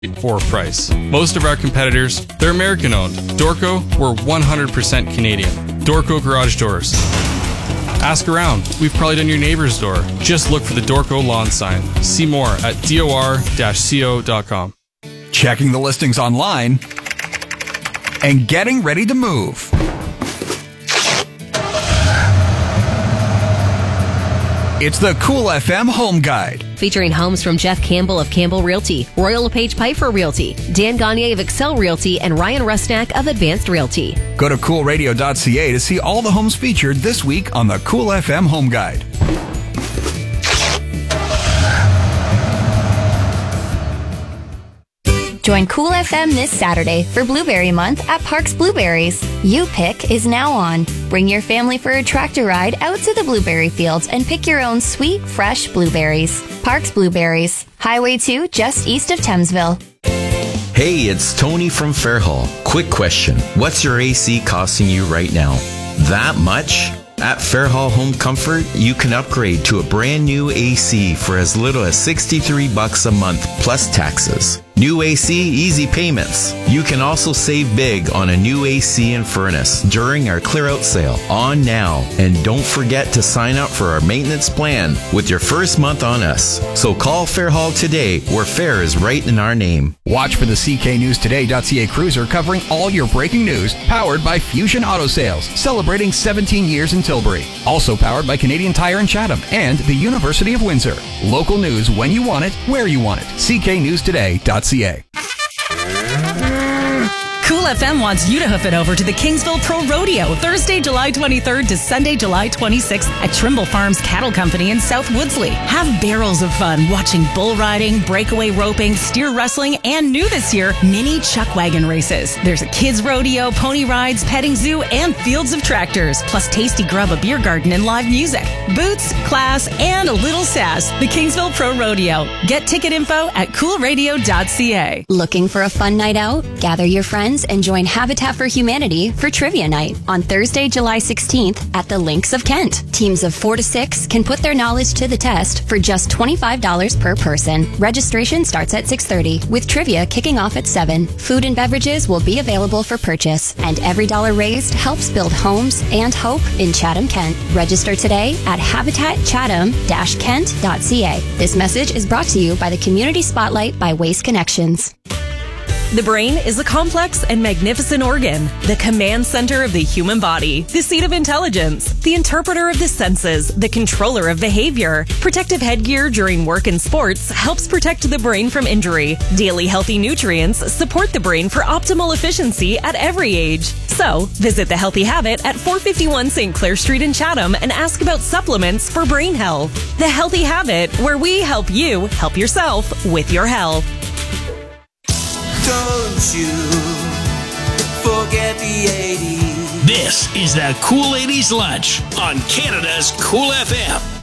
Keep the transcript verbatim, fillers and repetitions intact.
for price. Most of our competitors, they're American owned. Dorco, we're one hundred percent Canadian. Dorco Garage Doors. Ask around. We've probably done your neighbor's door. Just look for the Dorco lawn sign. See more at dor dash co dot com. Checking the listings online and getting ready to move. It's the Cool F M Home Guide. Featuring homes from Jeff Campbell of Campbell Realty, Royal LePage Piper Realty, Dan Gagne of Excel Realty, and Ryan Rusnak of Advanced Realty. Go to cool radio dot c a to see all the homes featured this week on the Cool F M Home Guide. Join Cool F M this Saturday for Blueberry Month at Parks Blueberries. You Pick is now on. Bring your family for a tractor ride out to the blueberry fields and pick your own sweet, fresh blueberries. Parks Blueberries, Highway two, just east of Thamesville. Hey, it's Tony from Fairhall. Quick question. What's your A C costing you right now? That much? At Fairhall Home Comfort, you can upgrade to a brand new A C for as little as sixty-three bucks a month plus taxes. New A C, easy payments. You can also save big on a new A C and furnace during our clear out sale on now. And don't forget to sign up for our maintenance plan with your first month on us. So call Fairhall today, where fair is right in our name. Watch for the c k news today dot c a cruiser covering all your breaking news, powered by Fusion Auto Sales, celebrating seventeen years in Tilbury. Also powered by Canadian Tire in Chatham and the University of Windsor. Local news when you want it, where you want it. c k news today dot c a. Cool F M wants you to hoof it over to the Kingsville Pro Rodeo Thursday, July twenty-third to Sunday, July twenty-sixth at Trimble Farms Cattle Company in South Woodsley. Have barrels of fun watching bull riding, breakaway roping, steer wrestling, and new this year, mini chuck wagon races. There's a kids rodeo, pony rides, petting zoo, and fields of tractors, plus tasty grub, a beer garden, and live music. Boots, class, and a little sass. The Kingsville Pro Rodeo. Get ticket info at cool radio dot c a. Looking for a fun night out? Gather your friends and join Habitat for Humanity for Trivia Night on Thursday, July sixteenth at the Links of Kent. Teams of four to six can put their knowledge to the test for just twenty-five dollars per person. Registration starts at six thirty, with trivia kicking off at seven. Food and beverages will be available for purchase, and every dollar raised helps build homes and hope in Chatham, Kent. Register today at habitat chatham dash kent dot c a. This message is brought to you by the Community Spotlight by Waste Connections. The brain is a complex and magnificent organ, the command center of the human body, the seat of intelligence, the interpreter of the senses, the controller of behavior. Protective headgear during work and sports helps protect the brain from injury. Daily healthy nutrients support the brain for optimal efficiency at every age. So, visit The Healthy Habit at four fifty-one Saint Clair Street in Chatham and ask about supplements for brain health. The Healthy Habit, where we help you help yourself with your health. Don't you forget the eighties. This is the Cool eighties Lunch on Canada's Cool F M.